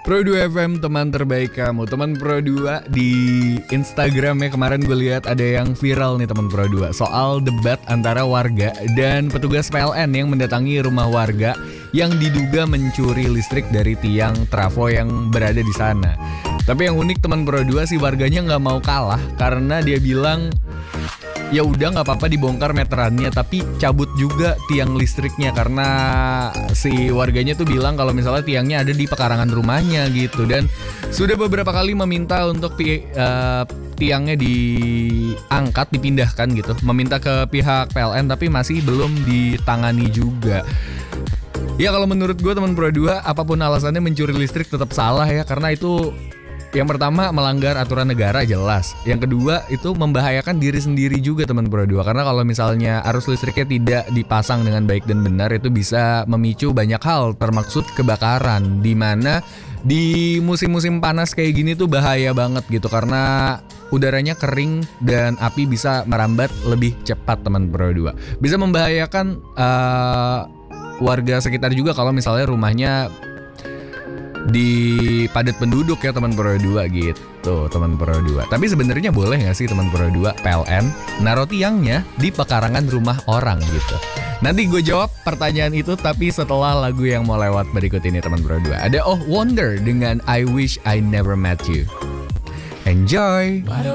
Pro 2 FM, teman terbaik kamu. Teman Pro 2 di Instagram ya, kemarin gue lihat ada yang viral nih teman Pro 2 soal debat antara warga dan petugas PLN yang mendatangi rumah warga yang diduga mencuri listrik dari tiang trafo yang berada di sana. Tapi yang unik teman Pro 2 sih, warganya nggak mau kalah karena dia bilang ya udah nggak apa-apa dibongkar meterannya, tapi cabut juga tiang listriknya, karena si warganya tuh bilang kalau misalnya tiangnya ada di pekarangan rumahnya gitu, dan sudah beberapa kali meminta untuk tiangnya diangkat, dipindahkan gitu, meminta ke pihak PLN tapi masih belum ditangani juga. Ya kalau menurut gue teman Pro 2, apapun alasannya mencuri listrik tetap salah ya, karena itu yang pertama melanggar aturan negara jelas. Yang kedua itu membahayakan diri sendiri juga teman Pro 2. Karena kalau misalnya arus listriknya tidak dipasang dengan baik dan benar, itu bisa memicu banyak hal, termaksud kebakaran. Dimana di musim-musim panas kayak gini tuh bahaya banget gitu, karena udaranya kering dan api bisa merambat lebih cepat teman Pro 2. Bisa membahayakan warga sekitar juga kalau misalnya rumahnya di padat penduduk ya teman Pro 2 gitu teman Pro 2. Tapi sebenarnya boleh gak sih teman Pro 2 PLN naruh tiangnya di pekarangan rumah orang gitu? Nanti gue jawab pertanyaan itu tapi setelah lagu yang mau lewat berikut ini teman Pro 2. Ada Oh Wonder dengan I Wish I Never Met You. Enjoy.